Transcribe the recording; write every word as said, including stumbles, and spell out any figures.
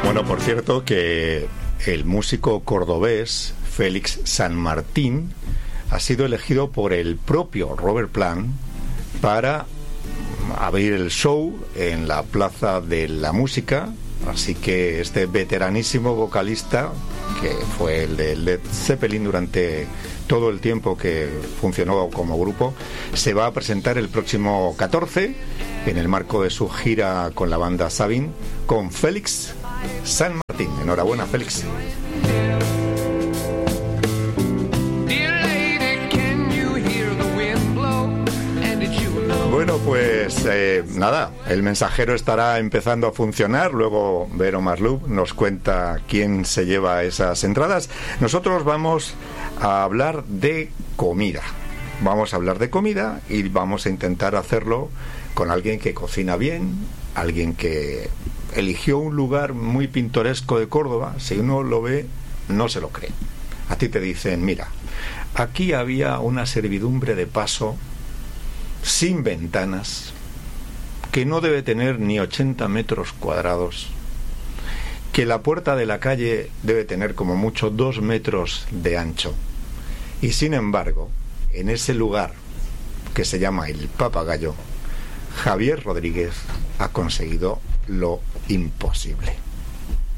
Bueno, por cierto que el músico cordobés Félix San Martín ha sido elegido por el propio Robert Plant para abrir el show en la Plaza de la Música. Así que este veteranísimo vocalista, que fue el de Led Zeppelin durante todo el tiempo que funcionó como grupo, se va a presentar el próximo catorce en el marco de su gira con la banda Sabin con Félix San Martín. Enhorabuena, Félix. Bueno, pues eh, nada, el mensajero estará empezando a funcionar. Luego Vero Maslub nos cuenta quién se lleva esas entradas. Nosotros vamos a hablar de comida. Vamos a hablar de comida y vamos a intentar hacerlo con alguien que cocina bien, alguien que eligió un lugar muy pintoresco de Córdoba. Si uno lo ve, no se lo cree. A ti te dicen, mira, aquí había una servidumbre de paso sin ventanas, que no debe tener ni ochenta metros cuadrados, que la puerta de la calle debe tener como mucho dos metros de ancho, y sin embargo, en ese lugar que se llama El Papagayo, Javier Rodríguez ha conseguido lo imposible.